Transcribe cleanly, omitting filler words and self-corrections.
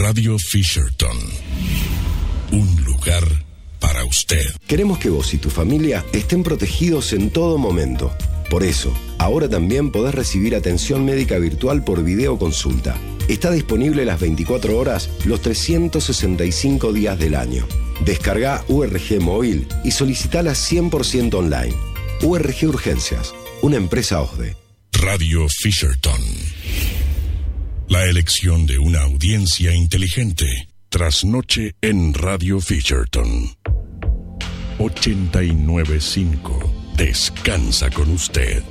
Radio Fisherton. Un lugar para usted. Queremos que vos y tu familia estén protegidos en todo momento. Por eso, ahora también podés recibir atención médica virtual por videoconsulta. Está disponible las 24 horas, los 365 días del año. Descarga URG Móvil y solicitala 100% online. URG Urgencias, una empresa OSDE. Radio Fisherton. La elección de una audiencia inteligente. Trasnoche en Radio Fisherton. 89.5. Descansa con usted.